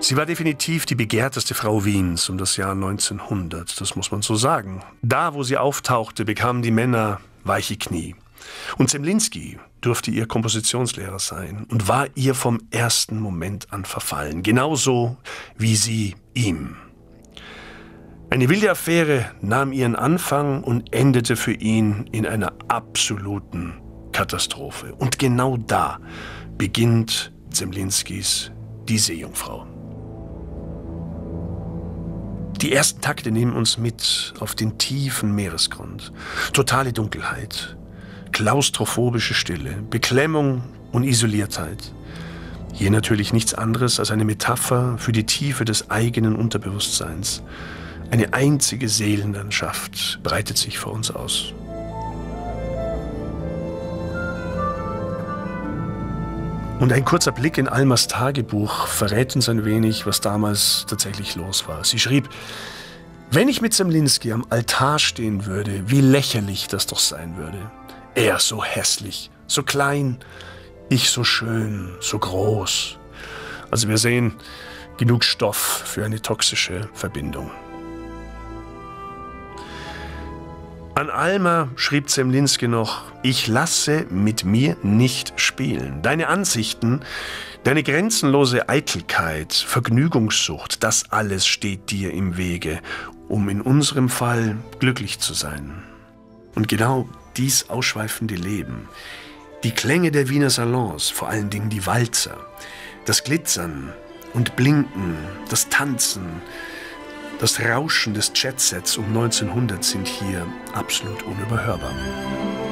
Sie war definitiv die begehrteste Frau Wiens um das Jahr 1900, das muss man so sagen. Da, wo sie auftauchte, bekamen die Männer weiche Knie. Und Zemlinsky durfte ihr Kompositionslehrer sein und war ihr vom ersten Moment an verfallen, genauso wie sie ihm. Eine wilde Affäre nahm ihren Anfang und endete für ihn in einer absoluten Katastrophe. Und genau da beginnt Zemlinskys Die Seejungfrau. Die ersten Takte nehmen uns mit auf den tiefen Meeresgrund. Totale Dunkelheit, klaustrophobische Stille, Beklemmung und Isoliertheit. Hier natürlich nichts anderes als eine Metapher für die Tiefe des eigenen Unterbewusstseins. Eine einzige Seelenlandschaft breitet sich vor uns aus. Und ein kurzer Blick in Almas Tagebuch verrät uns ein wenig, was damals tatsächlich los war. Sie schrieb: Wenn ich mit Zemlinsky am Altar stehen würde, wie lächerlich das doch sein würde. Er so hässlich, so klein, ich so schön, so groß. Also wir sehen, genug Stoff für eine toxische Verbindung. An Alma schrieb Zemlinsky noch: Ich lasse mit mir nicht spielen. Deine Ansichten, deine grenzenlose Eitelkeit, Vergnügungssucht, das alles steht dir im Wege, um in unserem Fall glücklich zu sein. Und genau dies ausschweifende Leben, die Klänge der Wiener Salons, vor allen Dingen die Walzer, das Glitzern und Blinken, das Tanzen, das Rauschen des Jetsets um 1900 sind hier absolut unüberhörbar.